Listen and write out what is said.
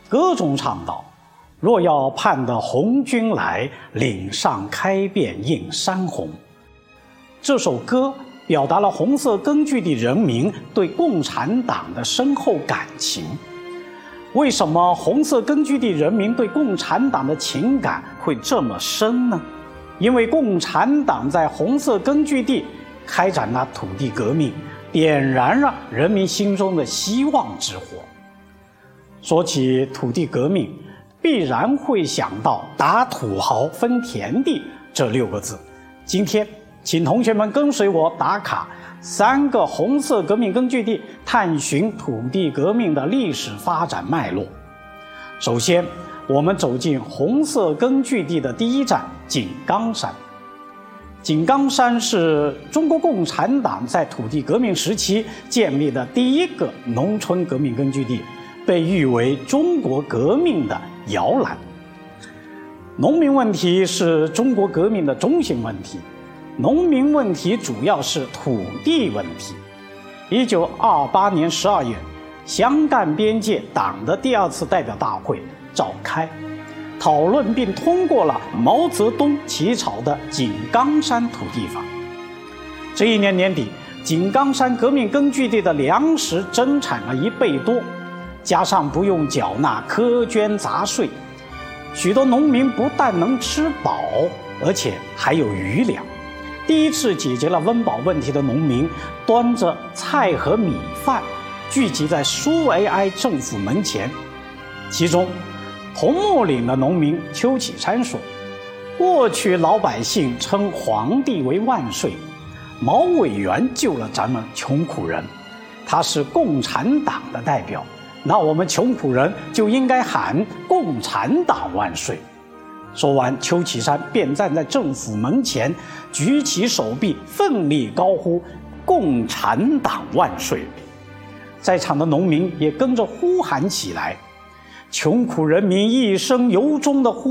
歌中唱道：“若要盼得红军来，岭上开遍映山红。”这首歌表达了红色根据地人民对共产党的深厚感情。为什么红色根据地人民对共产党的情感会这么深呢？因为共产党在红色根据地开展了土地革命，点燃了人民心中的希望之火。说起土地革命，必然会想到打土豪分田地这6个字。今天请同学们跟随我打卡3个红色革命根据地，探寻土地革命的历史发展脉络。首先，我们走进红色根据地的第一站井冈山。井冈山是中国共产党在土地革命时期建立的第一个农村革命根据地，被誉为中国革命的摇篮。农民问题是中国革命的中心问题，农民问题主要是土地问题。1928年12月，湘赣边界党的第2次代表大会召开，讨论并通过了毛泽东起草的井冈山土地法。这一年年底，井冈山革命根据地的粮食增产了1倍多，加上不用缴纳苛捐杂税，许多农民不但能吃饱，而且还有余粮。第一次解决了温饱问题的农民端着菜和米饭聚集在苏维埃政府门前。其中桐木岭的农民邱启山说：“过去老百姓称皇帝为万岁，毛委员救了咱们穷苦人，他是共产党的代表，那我们穷苦人就应该喊共产党万岁。”说完，邱启山便站在政府门前，举起手臂，奋力高呼“共产党万岁”。在场的农民也跟着呼喊起来，穷苦人民一生由衷的呼